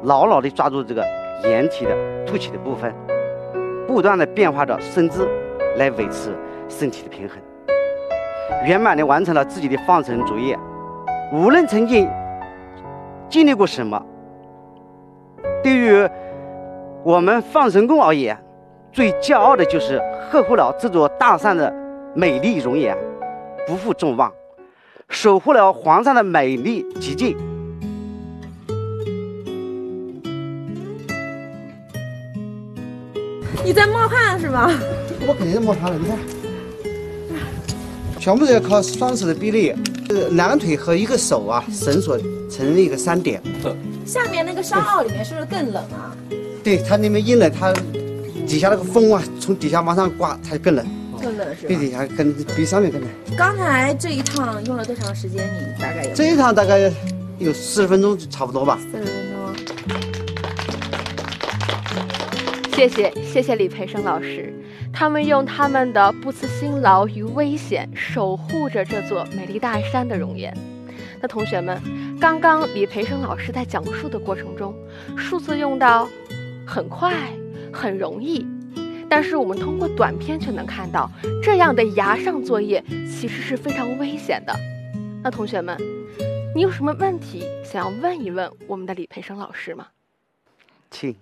牢牢地抓住这个掩体的凸起的部分，不断地变化着身姿来维持身体的平衡，圆满地完成了自己的放神作业。无论曾经经历过什么，对于我们放神功而言，最骄傲的就是呵护了这座大山的美丽容颜，不负众望，守护了黄山的美丽寂静。 你在冒汗是吧？ 我肯定是冒汗了，你看，全部是要靠双手的臂力，两个腿和一个手啊，绳索成一个3点。 下面那个山坳里面是不是更冷啊？ 对，它那边一冷，它底下那个风啊，从底下往上刮，它就更冷。 更冷是吧？ 比底下比上面更冷。 刚才这一趟用了多长时间？你大概有？ 这一趟大概有40分钟差不多吧。 40分钟。 谢谢李培生老师，他们用他们的不辞辛劳与危险守护着这座美丽大山的容颜。那同学们，刚刚李培生老师在讲述的过程中，数字用到很快很容易，但是我们通过短片却能看到这样的崖上作业其实是非常危险的。那同学们，你有什么问题想要问一问我们的李培生老师吗？ 请。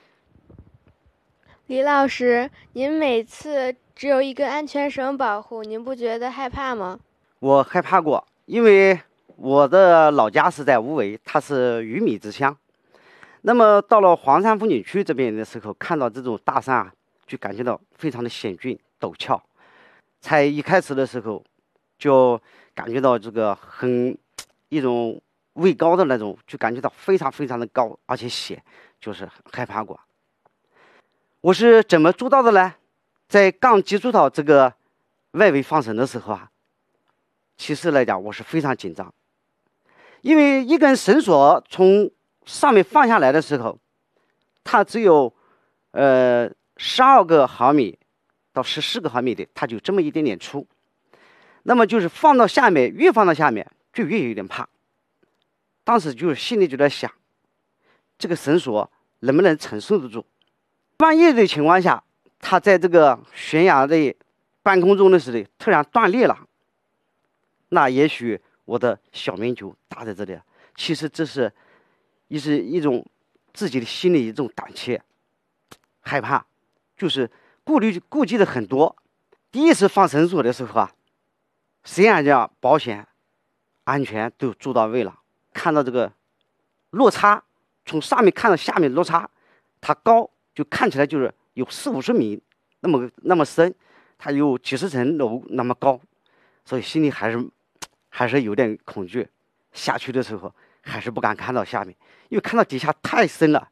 李老师，您每次只有一根安全绳保护，您不觉得害怕吗？ 我害怕过，因为我的老家是在无为，它是鱼米之乡。那么到了黄山风景区这边的时候，看到这种大山啊，就感觉到非常的险峻陡峭。才一开始的时候，就感觉到这个一种畏高的那种，就感觉到非常非常的高，而且险，就是害怕过。我是怎么做到的呢？在刚接触到这个外围放绳的时候啊，其实来讲我是非常紧张，因为一根绳索从上面放下来的时候，它只有12个毫米到14个毫米的，它就这么一点点粗。那么就是放到下面，越放到下面就越有点怕。当时就是心里就在想，这个绳索能不能承受得住？万一的情况下，它在这个悬崖的半空中的时候突然断裂了，那也许我的小命就搭在这里了。其实这是一种自己的心里一种胆怯、害怕，就是顾忌的很多。第一次放绳索的时候啊，虽然讲保险、安全都做到位了，看到这个落差，从上面看到下面落差，它高就看起来就是有40-50米那么深，它有几十层楼那么高，所以心里还是有点恐惧。下去的时候还是不敢看到下面，因为看到底下太深了，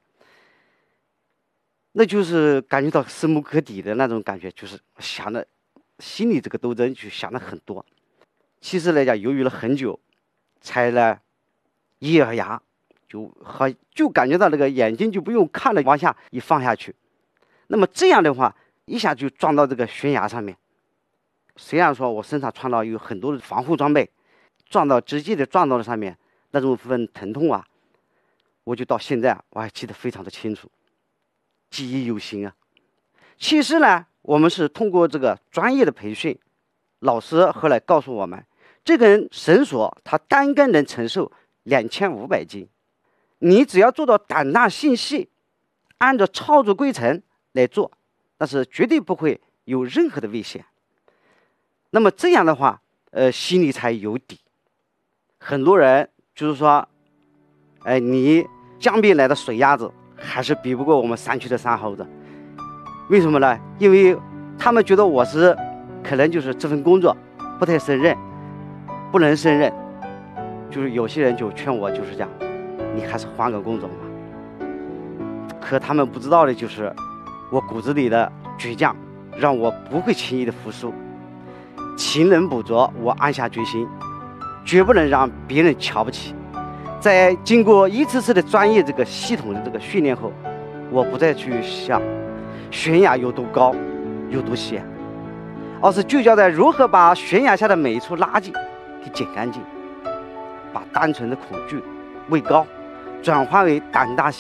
那就是感觉到深不可抵的那种感觉，就是想的心里这个斗争就想的很多。其实来讲，犹豫了很久，才来一咬牙，就感觉到那个眼睛就不用看了，往下一放下去。那么这样的话，一下就撞到这个悬崖上面。虽然说我身上穿到有很多的防护装备，直接的撞到了上面，那种份疼痛啊，我就到现在我还记得非常的清楚，记忆犹新啊。其实呢，我们是通过这个专业的培训，老师后来告诉我们，这根绳索它单根能承受2500斤，你只要做到胆大心细，按照操作规程来做，但是绝对不会有任何的危险。那么这样的话，心里才有底。很多人就是说，你江边来的水鸭子还是比不过我们山区的山猴子。为什么呢？因为他们觉得我是可能就是这份工作不太胜任，不能胜任，就是有些人就劝我就是讲，你还是换个工作吧。可他们不知道的就是我骨子里的倔强，让我不会轻易的服输。勤能补拙，我暗下决心，绝不能让别人瞧不起。在经过一次次的专业这个系统的这个训练后，我不再去想悬崖有多高有多险，而是聚焦在如何把悬崖下的每一处垃圾给捡干净，把单纯的恐惧、畏高转化为胆大